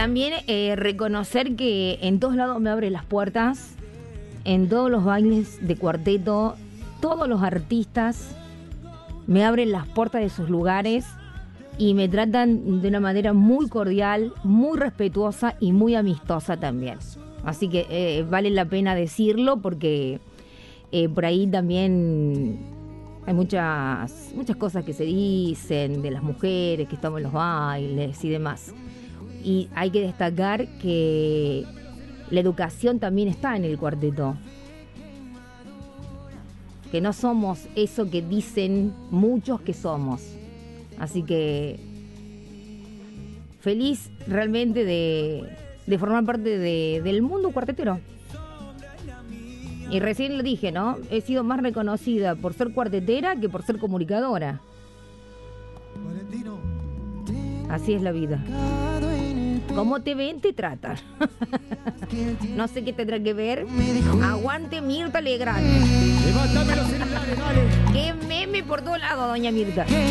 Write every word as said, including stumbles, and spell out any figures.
También eh, reconocer que en todos lados me abren las puertas, en todos los bailes de cuarteto, todos los artistas me abren las puertas de sus lugares y me tratan de una manera muy cordial, muy respetuosa y muy amistosa también. Así que eh, vale la pena decirlo porque eh, por ahí también hay muchas, muchas cosas que se dicen de las mujeres que estamos en los bailes y demás. Y hay que destacar que la educación también está en el cuarteto. Que no somos eso que dicen muchos que somos. Así que feliz realmente de, de formar parte de, del mundo cuartetero. Y recién lo dije, ¿no? He sido más reconocida por ser cuartetera que por ser comunicadora. Así es la vida. Como te ven, te tratan. No sé qué tendrá que ver. Aguante Mirta Legrand. Levántame los celulares, dale. Qué meme por todos lados, doña Mirta.